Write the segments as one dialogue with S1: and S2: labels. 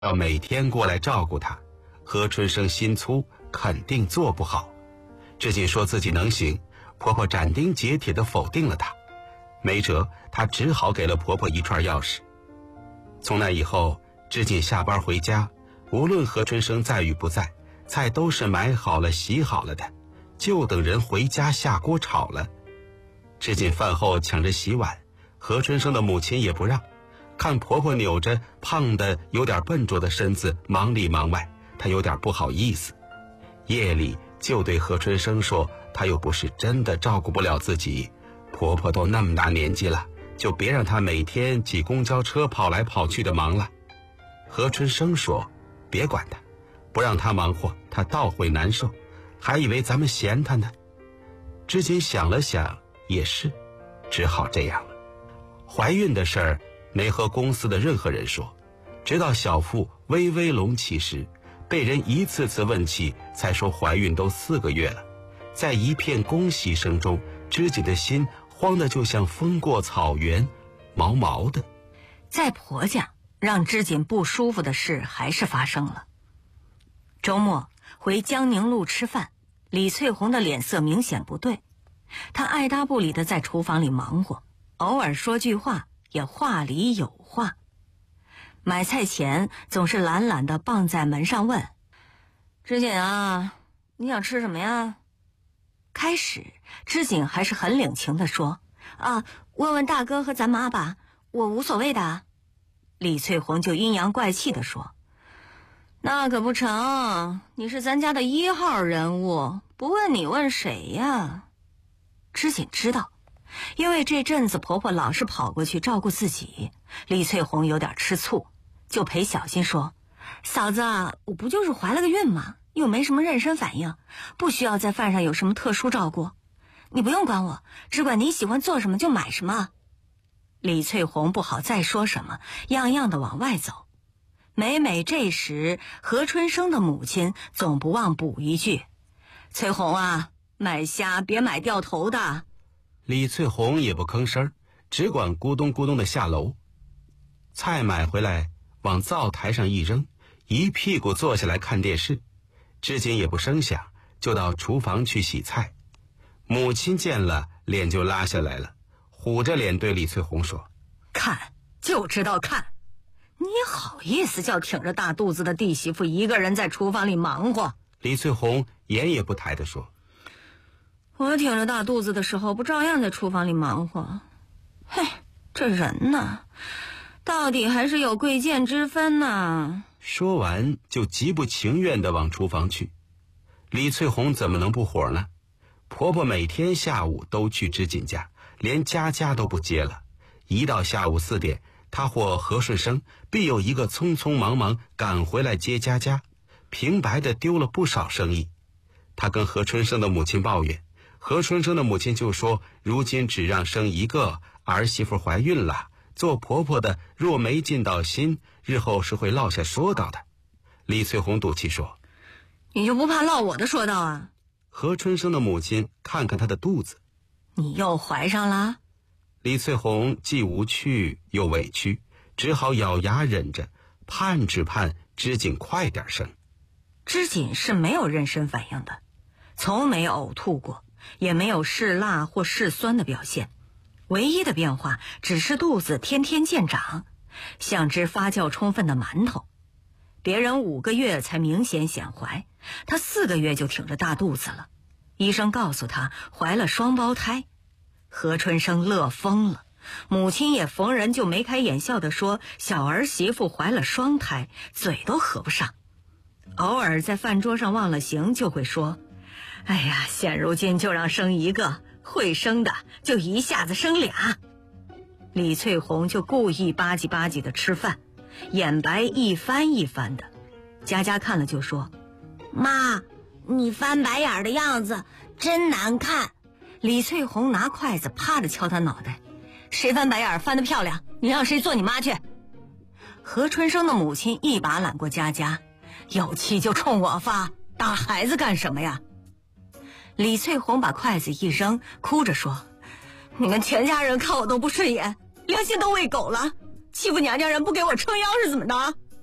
S1: 要每天过来照顾她。何春生心粗，肯定做不好。知锦说自己能行，婆婆斩钉截铁地否定了她。没辙，她只好给了婆婆一串钥匙。从那以后，知锦下班回家，无论何春生在与不在，菜都是买好了洗好了的，就等人回家下锅炒了。知锦饭后抢着洗碗，何春生的母亲也不让，看婆婆扭着胖的有点笨拙的身子忙里忙外，她有点不好意思。夜里就对何春生说，她又不是真的照顾不了自己，婆婆都那么大年纪了，就别让她每天挤公交车跑来跑去的忙了。何春生说，别管她，不让她忙活，她倒会难受，还以为咱们嫌她呢。知锦想了想，也是，只好这样了。怀孕的事儿没和公司的任何人说，直到小腹微微隆起时，被人一次次问起，才说怀孕都4个月了。在一片恭喜声中，知锦的心慌得就像风过草原，毛毛的。
S2: 在婆家，让知锦不舒服的事还是发生了。周末回江宁路吃饭，李翠红的脸色明显不对，她爱答不理地在厨房里忙活，偶尔说句话也话里有话。买菜前总是懒懒地傍在门上问，知锦啊，你想吃什么呀？开始知锦还是很领情地说，问问大哥和咱妈吧，我无所谓的。李翠红就阴阳怪气地说，那可不成，你是咱家的1号人物，不问你问谁呀？知锦知道，因为这阵子婆婆老是跑过去照顾自己，李翠红有点吃醋，就陪小心说，嫂子，我不就是怀了个孕吗？又没什么妊娠反应，不需要在饭上有什么特殊照顾，你不用管我，只管你喜欢做什么就买什么。李翠红不好再说什么，样样的往外走。每每这时，何春生的母亲总不忘补一句，翠红啊，买虾别买掉头的。
S1: 李翠红也不吭声，只管咕咚咕咚地下楼。菜买回来往灶台上一扔，一屁股坐下来看电视。知锦也不声响，就到厨房去洗菜。母亲见了，脸就拉下来了，虎着脸对李翠红说，
S2: 看就知道看，你好意思叫挺着大肚子的弟媳妇一个人在厨房里忙活？
S1: 李翠红眼也不抬地说，
S2: 我挺着大肚子的时候不照样在厨房里忙活？嘿，这人呢，到底还是有贵贱之分呢。
S1: 说完就极不情愿地往厨房去。李翠红怎么能不火呢？婆婆每天下午都去知锦家，连家都不接了。一到下午4点，她或何顺生必有一个匆匆忙忙赶回来接家，平白的丢了不少生意。她跟何春生的母亲抱怨，何春生的母亲就说，如今只让生一个，儿媳妇怀孕了，做婆婆的若没尽到心，日后是会落下说道的。李翠红赌气说，
S2: 你就不怕落我的说道啊？
S1: 何春生的母亲看看她的肚子，
S2: 你又怀上了？
S1: 李翠红既无趣又委屈，只好咬牙忍着，只盼知锦快点生。
S2: 知锦是没有妊娠反应的，从没呕吐过，也没有嗜辣或嗜酸的表现，唯一的变化只是肚子天天见长，像只发酵充分的馒头。别人5个月才明显显怀，她4个月就挺着大肚子了。医生告诉她怀了双胞胎。何春生乐疯了，母亲也逢人就眉开眼笑地说，小儿媳妇怀了双胎，嘴都合不上。偶尔在饭桌上忘了形，就会说，哎呀，现如今就让生一个，会生的就一下子生俩。李翠红就故意吧唧吧唧的吃饭，眼白一翻一翻的。佳看了就说，妈，你翻白眼的样子真难看。李翠红拿筷子啪地敲他脑袋，谁翻白眼翻得漂亮，你让谁做你妈去？何春生的母亲一把揽过佳，有气就冲我发，打孩子干什么呀？李翠红把筷子一扔，哭着说，你们全家人看我都不顺眼，良心都喂狗了，欺负娘家人不给我撑腰是怎么的？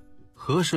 S1: 何氏